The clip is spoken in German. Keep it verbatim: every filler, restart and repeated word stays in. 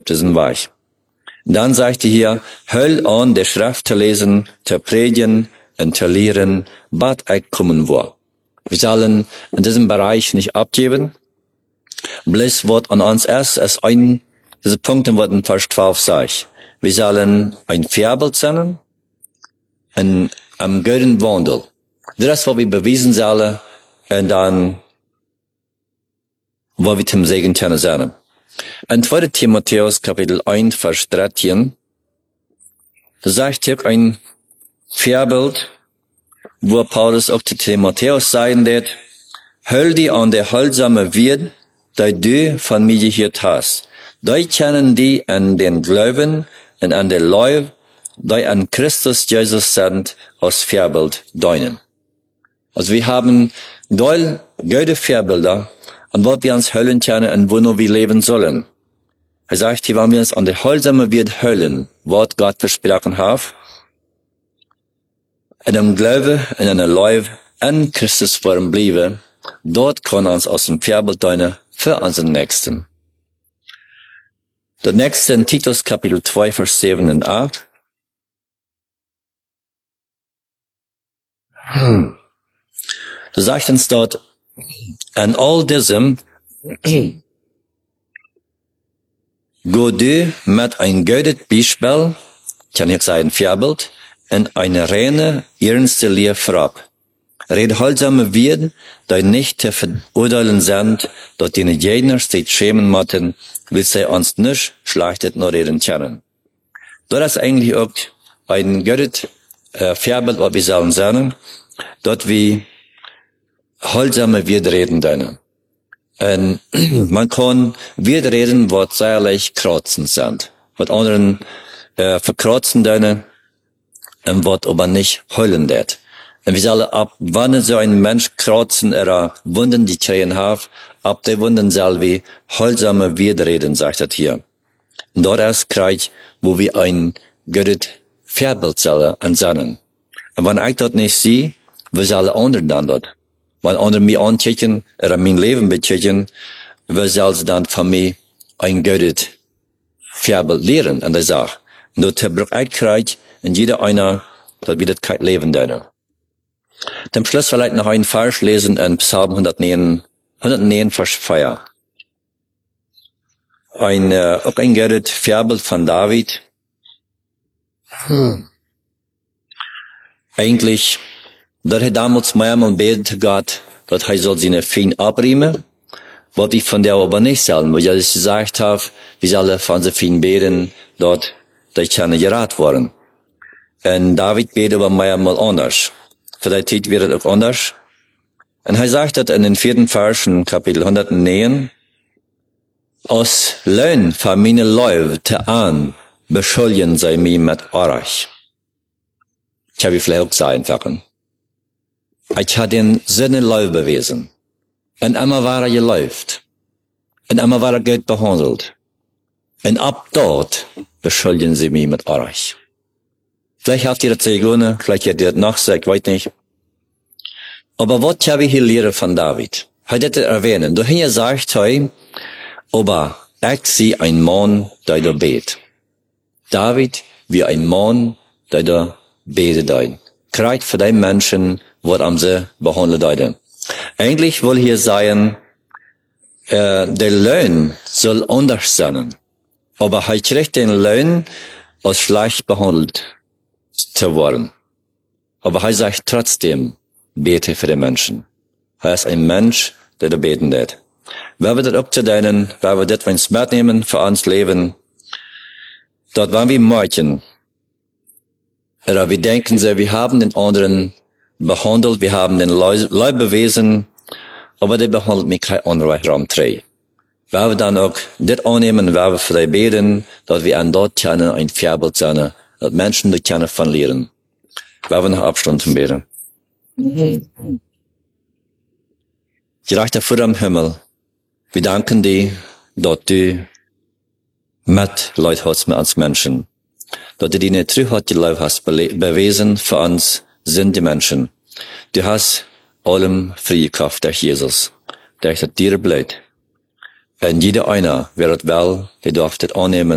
diesen Weg. Dann sagt er hier, hör an, die Schrift zu lesen, zu predigen und zu lehren, was ich kommen will. Wir sollen in diesem Bereich nicht abgeben. Bloß was an uns ist, ist ein, diese Punkte, was in Vers zwölf sagt. Wir sollen ein Vorbild sein, und am guten Wandel. Das ist, was wir beweisen sollen, und dann, wo wir zum Segen sein. In zweiter Timotheus, Kapitel eins, Vers dreizehn, da sagt hier ein Vorbild, wo Paulus auch zu Timotheus sagen wird, hör dir an der heilsame Wirt, die du von mir gehört hast. Die kennen die an den Glauben und an der Leuwe, die an Christus Jesus sind, als Vorbild deinen. Also wir haben doll gute Vorbilder, an was wir uns höllen können und wo nur wir leben sollen. Er sagt, hier wollen wir uns an der heilsame Wirt höllen, was Gott versprochen hat, in dem Glaube, in einer Leuwe, an Christus Form bleiben, dort kann uns aus dem Vorbild dienen für unseren Nächsten. Der nächste in Titus Kapitel zwei, Vers sieben und acht. Hm. Da sagt uns dort, an all diesem, go du mit ein gutes Beispiel, kann ich sagen, Vorbild, in eine reine, ernste Lehre vorab. Red heilsame Wird, die nicht zu verurteilen sind, dort die jener sich schämen müssen, will sie uns nicht schlechtet nur reden können. Das ist eigentlich auch ein gutes äh, Vorbild, was wir sollen sagen, dort wie heilsame Wird reden deine. Und man kann Wird reden, was säuerlich kratzend sind, was anderen äh, verkratzen deine, und was aber nicht heulen wird. Und wir sollen ab, wann so ein Mensch kratzen, er Wunden, die Tränen hat, ab der Wunden soll wir heilsame Wird reden, sagt er hier. Und dort erst kriegt, wo wir ein gutes Vorbild sollen ansagen. Und wenn ich das nicht sehe, wir sollen anderen dann dort. Weil andere mich ankicken, oder mein Leben bekicken, wir sollen dann von mir ein gutes Vorbild lehren an der Sache. Und dort braucht ich kriegt, und jeder einer, dass wir das kein Leben deinen. Zum Schluss vielleicht noch einen Vers lesen in Psalm hundertneun, hundertneun, Vers vier. Ein, äh, auch ein gutes Vorbild von David. Hm. Eigentlich, dass er damals mehrmals betete Gott, dass er soll seine Feind abriemen, was ich von der aber nicht sagen, weil ich gesagt habe, wir sollen von seinen Feind beten, dort, dass keine gerat worden. Und David betet aber mehrmals anders. Vielleicht wird es auch anders. Und er sagt das in den vierten Vers in Kapitel hundertneun, aus Lohn von meine Leute an, beschuldigen sie mich mit Arach. Ich habe vielleicht auch sagen können. Ich habe den seine Leute bewiesen. Und immer war er geläuft. Und immer war er gut behandelt. Und ab dort beschuldigen sie mich mit Arach. Vielleicht habt ihr das Zegone, vielleicht habt ihr das nachsagt, ich weiß nicht. Aber was habe ich hier lernen von David? Hat er das erwähnen? Du hier sagt er, aber ich sehe ein Mann, der da bet. David, wie ein Mann, der da betet ein. Kriegt für die Menschen, was am sie behandelt ein. Eigentlich will hier sagen, äh, der Lohn soll anders sein. Aber er kriegt den Lohn als schlecht behandelt zu worden. Aber er sagt trotzdem, bete für die Menschen. Er ist ein Mensch, der da beten wird. Wenn wir das abzudeinen, wenn wir das ins Bett nehmen, für uns leben, dort waren wir Mädchen. Oder wir denken sie, wir haben den anderen behandelt, wir haben den Leib bewiesen, aber der behandelt mich kein anderer Raum drei. Wenn wir dann auch das annehmen, wenn wir für die beten, dass wir an dort können, ein Vorbild sein, dass Menschen die können von lernen. Wenn wir noch Abstand zum Beten. Gerechter Vater im Himmel, wir danken dir, dass du mit Leute hast, mit uns Menschen. Dass du deine Treuheit, die Leute hast bewiesen, für uns sind die Menschen. Du hast allem freie Kraft durch Jesus, durch das dir bleibt. Und jeder einer wird well, der darf das annehmen.